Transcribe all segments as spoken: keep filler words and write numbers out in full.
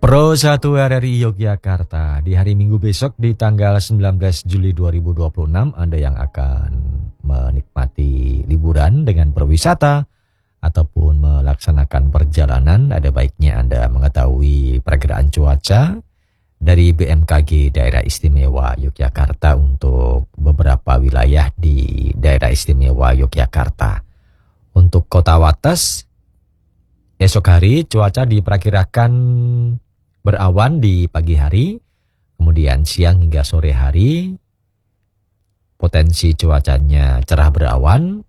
Pro satu R R I Yogyakarta, di hari Minggu besok di tanggal sembilan belas Juli dua ribu dua puluh enam, Anda yang akan menikmati liburan dengan berwisata ataupun melaksanakan perjalanan, ada baiknya Anda mengetahui perkiraan cuaca dari B M K G Daerah Istimewa Yogyakarta untuk beberapa wilayah di Daerah Istimewa Yogyakarta. Untuk Kota Wates, esok hari cuaca diperkirakan berawan di pagi hari, kemudian siang hingga sore hari potensi cuacanya cerah berawan.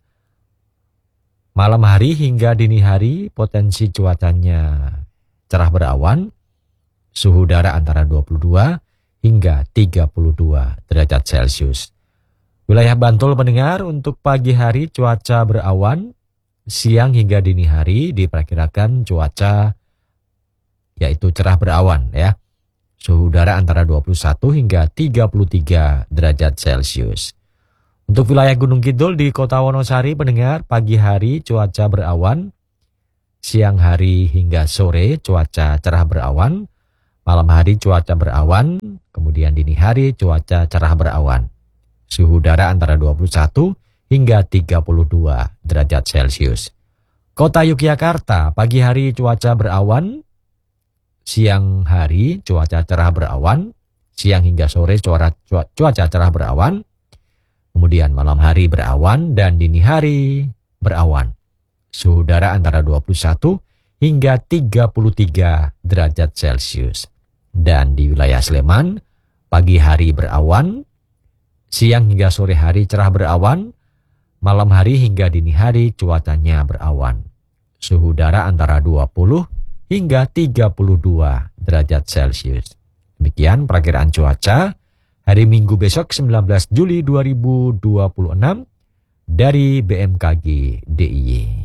Malam hari hingga dini hari potensi cuacanya cerah berawan. Suhu udara antara dua puluh dua hingga tiga puluh dua derajat Celcius. Wilayah Bantul pendengar, untuk pagi hari cuaca berawan, siang hingga dini hari diperkirakan cuaca yaitu cerah berawan ya. Suhu udara antara dua puluh satu hingga tiga puluh tiga derajat Celcius. Untuk wilayah Gunung Kidul di Kota Wonosari pendengar, pagi hari cuaca berawan, siang hari hingga sore cuaca cerah berawan, malam hari cuaca berawan, kemudian dini hari cuaca cerah berawan. Suhu udara antara dua puluh satu hingga tiga puluh dua derajat Celcius. Kota Yogyakarta, pagi hari cuaca berawan, siang hari cuaca cerah berawan, siang hingga sore cuaca, cuaca cerah berawan, kemudian malam hari berawan dan dini hari berawan. Suhu udara antara dua puluh satu hingga tiga puluh tiga derajat Celcius. Dan di wilayah Sleman, pagi hari berawan, siang hingga sore hari cerah berawan, malam hari hingga dini hari cuacanya berawan. Suhu udara antara dua puluh hingga tiga puluh dua derajat Celcius. Demikian perakiraan cuaca hari Minggu besok sembilan belas Juli dua ribu dua puluh enam dari B M K G D I Y.